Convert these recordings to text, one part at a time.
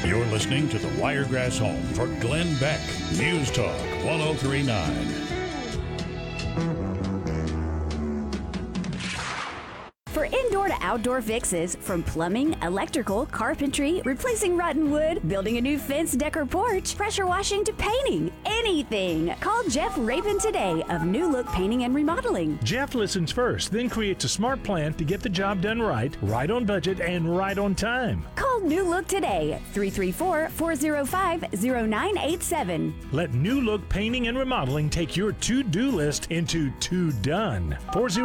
You're listening to the Wiregrass Home for Glenn Beck. News Talk 1039. For indoor to outdoor fixes, from plumbing, electrical, carpentry, replacing rotten wood, building a new fence, deck, or porch, pressure washing to painting, anything. Call Jeff Rabin today of New Look Painting and Remodeling. Jeff listens first, then creates a smart plan to get the job done right on budget, and right on time. Call New Look today, 334-405-0987. Let New Look Painting and Remodeling take your to-do list into to-done.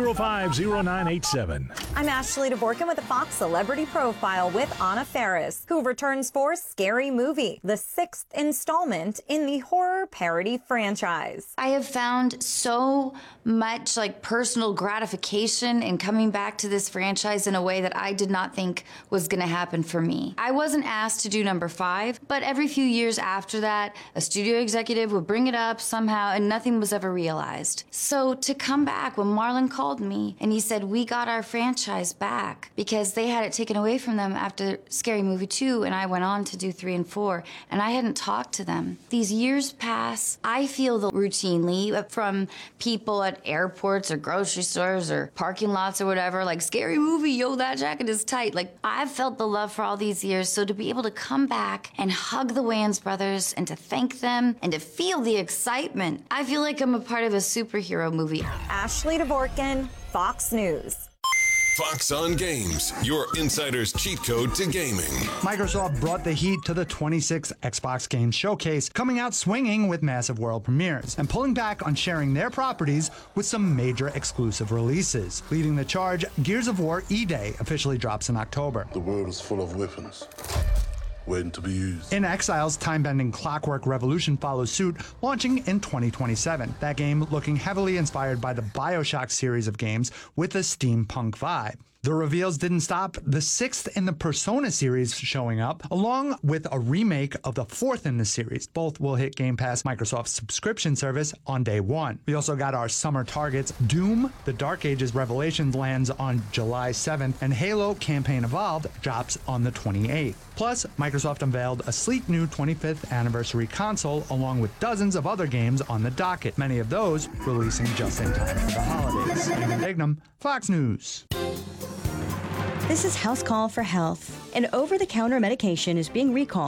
405-0987. I'm Ashley Dvorkin with a Fox Celebrity Profile with Anna Faris, who returns for Scary Movie, the 6th installment in the horror parody franchise. I have found so much personal gratification in coming back to this franchise in a way that I did not think was going to happen for me. I wasn't asked to do number 5, but every few years after that, a studio executive would bring it up somehow and nothing was ever realized. So to come back, when Marlon called me and he said, we got our franchise back because they had it taken away from them after Scary Movie 2 and I went on to do 3 and 4 and I hadn't talked to them. These years pass. I feel routinely from people at airports or grocery stores or parking lots or whatever, Scary Movie, yo, that jacket is tight. I've felt the love for all these years, so to be able to come back and hug the Wayans brothers and to thank them and to feel the excitement, I feel like I'm a part of a superhero movie. Ashley Dvorkin, Fox News. Fox on Games, your insider's cheat code to gaming. Microsoft brought the heat to the 26th Xbox Games Showcase, coming out swinging with massive world premieres and pulling back on sharing their properties with some major exclusive releases. Leading the charge, Gears of War E-Day officially drops in October. The world is full of weapons waiting to be used. In Exile's time-bending Clockwork Revolution follows suit, launching in 2027. That game looking heavily inspired by the BioShock series of games with a steampunk vibe. The reveals didn't stop. The 6th in the Persona series showing up, along with a remake of the 4th in the series. Both will hit Game Pass, Microsoft's subscription service, on day 1. We also got our summer targets. Doom, The Dark Ages Revelations lands on July 7th, and Halo Campaign Evolved drops on the 28th. Plus, Microsoft unveiled a sleek new 25th anniversary console, along with dozens of other games on the docket, many of those releasing just in time for the holidays. Eamon Dignam, Fox News. This is House Call for Health. An over-the-counter medication is being recalled